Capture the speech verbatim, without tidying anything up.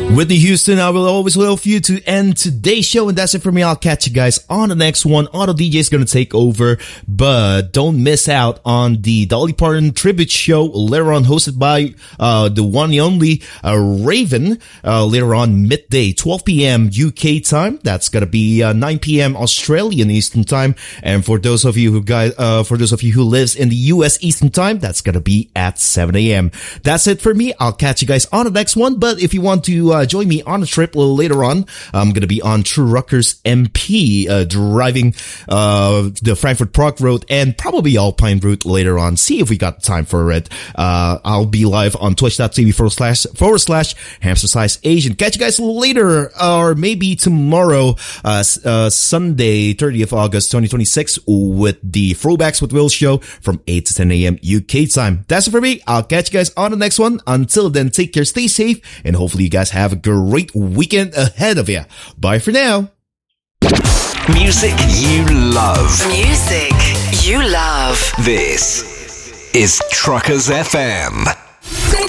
Whitney Houston, I will always love you to end today's show, and that's it for me. I'll catch you guys on the next one. Auto D J is going to take over, but don't miss out on the Dolly Parton tribute show later on, hosted by uh the one and only uh, Raven, uh later on midday, twelve p.m. U K time. That's going to be uh, nine p.m. Australian Eastern time. And for those of you who guys, uh for those of you who lives in the U S Eastern time, that's going to be at seven a.m. That's it for me. I'll catch you guys on the next one. But if you want to uh, join me on a trip a little later on, I'm going to be on True Ruckers M P, uh, driving uh the Frankfurt Prague route and probably Alpine route later on. See if we got time for it. Uh, I'll be live on twitch.tv forward slash forward slash hamster size Asian. Catch you guys later, or maybe tomorrow, uh, uh, Sunday, thirtieth of August, twenty twenty-six, with the Throwbacks with Will show from eight to ten a.m. U K time. That's it for me. I'll catch you guys on the next one. Until then, take care, stay safe, and hopefully you guys have a great weekend ahead of you. Bye for now. Music you love. Music you love. This is Truckers F M.